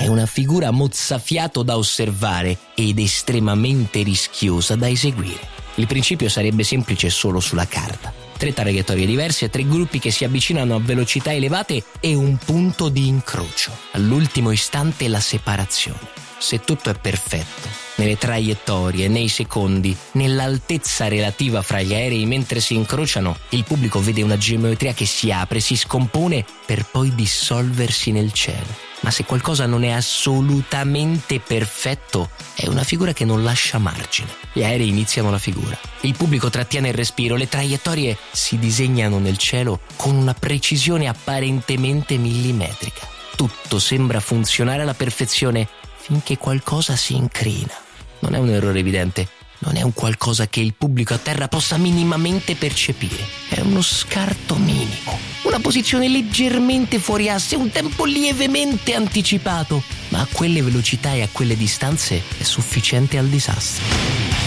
È una figura mozzafiato da osservare ed estremamente rischiosa da eseguire. Il principio sarebbe semplice solo sulla carta. 3 traiettorie diverse, 3 gruppi che si avvicinano a velocità elevate e un punto di incrocio. All'ultimo istante la separazione. Se tutto è perfetto, nelle traiettorie, nei secondi, nell'altezza relativa fra gli aerei mentre si incrociano, il pubblico vede una geometria che si apre, si scompone per poi dissolversi nel cielo. Ma se qualcosa non è assolutamente perfetto, è una figura che non lascia margine. Gli aerei iniziano la figura. Il pubblico trattiene il respiro, le traiettorie si disegnano nel cielo con una precisione apparentemente millimetrica. Tutto sembra funzionare alla perfezione finché qualcosa si incrina. Non è un errore evidente, non è un qualcosa che il pubblico a terra possa minimamente percepire. È uno scarto minimo, una posizione leggermente fuori asse, un tempo lievemente anticipato, ma a quelle velocità e a quelle distanze è sufficiente al disastro.